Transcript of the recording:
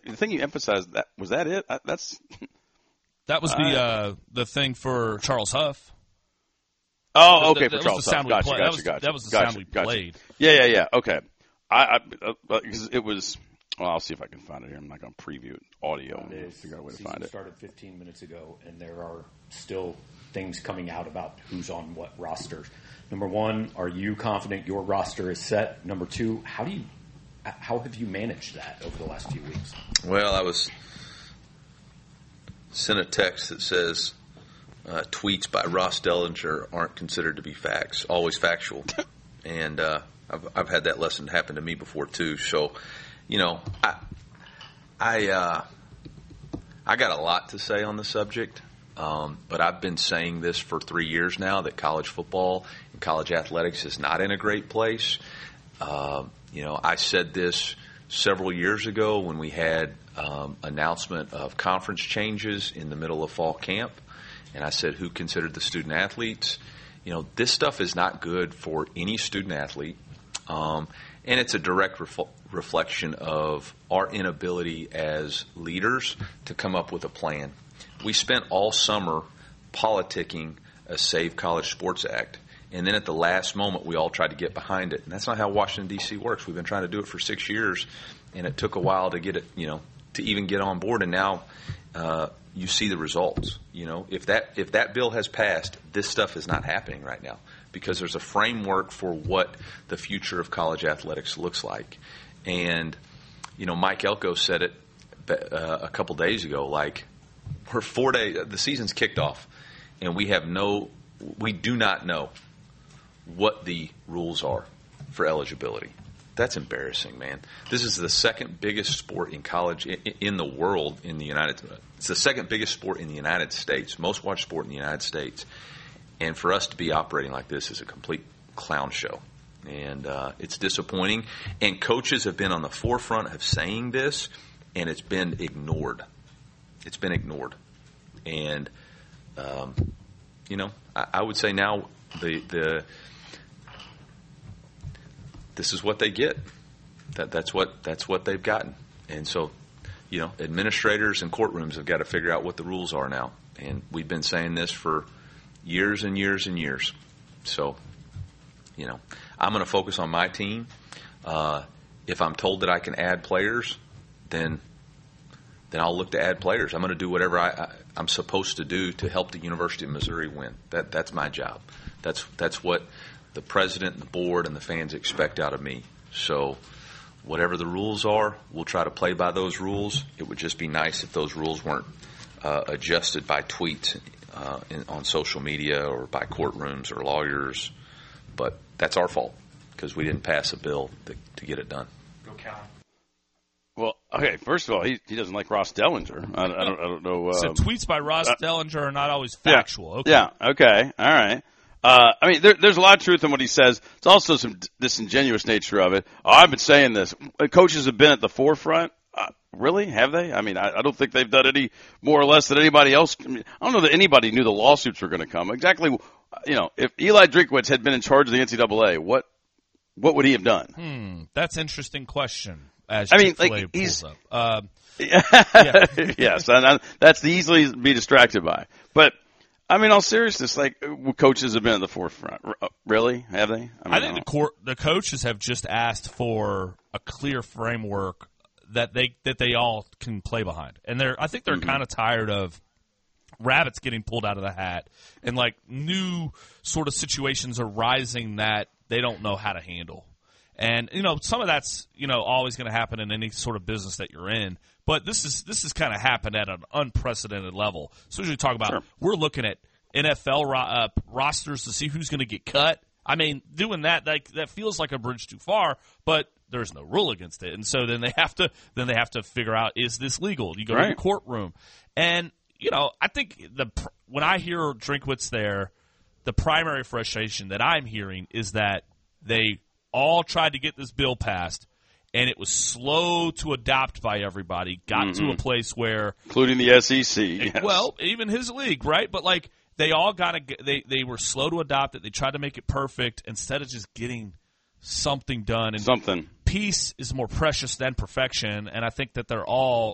the thing you emphasized, was that it? That was the thing for Charles Huff. Oh, okay, for Charles Huff. Gotcha. That was the sound we played. Yeah. Okay. Because it was. Well, I'll see if I can find it here. I'm not going to preview audio and figure out a way to find it. Started 15 minutes ago, and there are still things coming out about who's on what rosters. Number one, are you confident your roster is set? Number two, how have you managed that over the last few weeks? Well, I was sent a text that says tweets by Ross Dellinger aren't considered to be facts, always factual. And I've had that lesson happen to me before too. So, I got a lot to say on the subject, but I've been saying this for 3 years now, that college football and college athletics is not in a great place. I said this several years ago when we had announcement of conference changes in the middle of fall camp, and I said, who considered the student athletes? This stuff is not good for any student athlete, and it's a direct reflection of our inability as leaders to come up with a plan. We spent all summer politicking a Save College Sports Act, and then at the last moment we all tried to get behind it. And that's not how Washington, D.C. works. We've been trying to do it for 6 years, and it took a while to get it, to even get on board. And now you see the results. If that bill has passed, this stuff is not happening right now, because there's a framework for what the future of college athletics looks like. And, Mike Elko said it a couple days ago, like, we're 4 days, the season's kicked off, and we do not know what the rules are for eligibility. That's embarrassing, man. This is the second biggest sport in college in the world in the United States. It's the second biggest sport in the United States, most watched sport in the United States. And for us to be operating like this is a complete clown show. And it's disappointing. And coaches have been on the forefront of saying this, and it's been ignored. It's been ignored. And, I would say now this is what they get. That's what they've gotten. And so, administrators and courtrooms have got to figure out what the rules are now. And we've been saying this for years and years and years. So, I'm going to focus on my team. If I'm told that I can add players, then I'll look to add players. I'm going to do whatever I'm supposed to do to help the University of Missouri win. That's my job. That's what the president and the board and the fans expect out of me. So whatever the rules are, we'll try to play by those rules. It would just be nice if those rules weren't adjusted by tweets on social media or by courtrooms or lawyers. But that's our fault because we didn't pass a bill to get it done. Go Cal. Well, okay, first of all, he doesn't like Ross Dellinger. I don't know. So tweets by Ross Dellinger are not always factual. Yeah, okay, all right. There's a lot of truth in what he says. It's also some disingenuous nature of it. Oh, I've been saying this. Coaches have been at the forefront. Really? Have they? I don't think they've done any more or less than anybody else. I don't know that anybody knew the lawsuits were going to come. Exactly, if Eli Drinkwitz had been in charge of the NCAA, what would he have done? That's an interesting question. As he's up. Yes, and that's the easily be distracted by. But all seriousness, coaches have been at the forefront. Really, have they? I think the coaches have just asked for a clear framework that they all can play behind, and I think they're kind of tired of rabbits getting pulled out of the hat and new sort of situations arising that they don't know how to handle. And, some of that's, always going to happen in any sort of business that you're in. But this has kind of happened at an unprecedented level. So as we talk about, We're looking at NFL rosters to see who's going to get cut. Doing that, that feels like a bridge too far, but there's no rule against it. And so then they have to figure out, is this legal? You go to the courtroom. And, I think when I hear Drinkwitz there, the primary frustration that I'm hearing is that they all tried to get this bill passed, and it was slow to adopt by everybody. Got to a place where, including the SEC, yes. Well, even his league, right? But they all they were slow to adopt it. They tried to make it perfect instead of just getting something done. And something. Peace is more precious than perfection, and I think that they're all